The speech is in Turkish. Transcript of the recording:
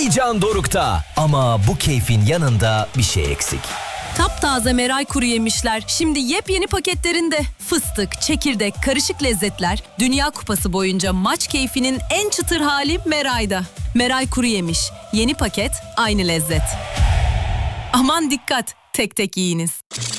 Can Doruk'ta ama bu keyfin yanında bir şey eksik. Taptaze Meray kuru yemişler şimdi yepyeni paketlerinde. Fıstık, çekirdek, karışık lezzetler. Dünya Kupası boyunca maç keyfinin en çıtır hali Meray'da. Meray kuru yemiş. Yeni paket, aynı lezzet. Aman dikkat, tek tek yiyiniz.